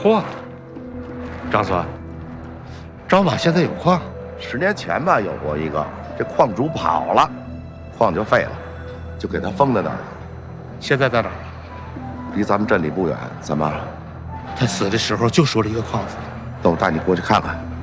矿。张孙，赵马现在有矿 ？10年前吧，有过一个，这矿主跑了，矿就废了，就给他封在那儿了。 现在在哪儿？ 离咱们镇里不远。怎么？ 他死的时候就说了一个矿字。 等我带你过去看看。